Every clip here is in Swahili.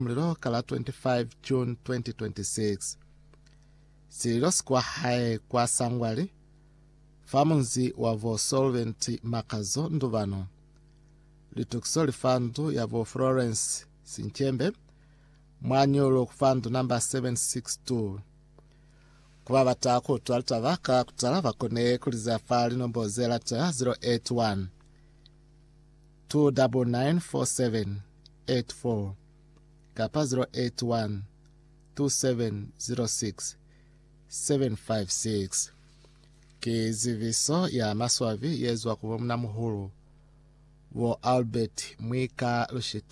mlilo kala 25 June 2026 sililo sikwa hae kwa sangwali famunzi wavo Solvent Makazo nduvano litukso lifandu yavo Florence Sinchembe mwanyolo kufandu namba 762 kuba batako twalitavaka kutala bakone kuliza fali nombo zela ta 081 2994784 kapa 081 2706 756 kiziviso ya maswavi yezwa kubomna muhulu wo Albert Mwika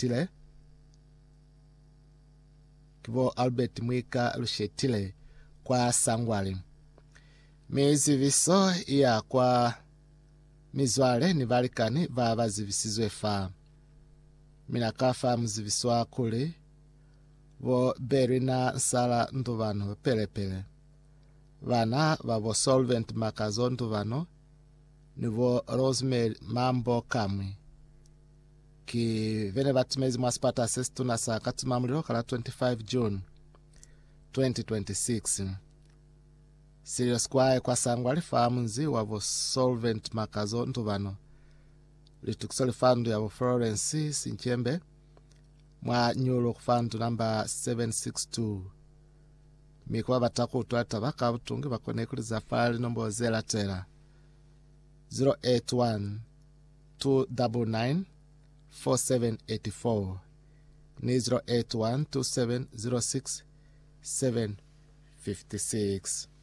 Lushetile kwa sangwali miziviso ya kwa mizwale ni valikani vava zivisizwe fa minakafa mziviswa kuli vo Berina Nsala nduvano pelepele vana vavo Solvent Makazo nduvano nivo Rosemary Mambo Kamwi ki vene vatimezi mwaspata sesitu na saa katima mlilo kala 25 June 2026 Sirius kwae kwa sangwali famunzi wavo Solvent Makazo nduvano litukisoli fandu yavo Florence Sinchembe mwa nyulo kufandu namba 762 mikuwa bataku utwata baka butungi bakone kuliza fali nombo zela tera 081 299 4784 ni 081 2706 756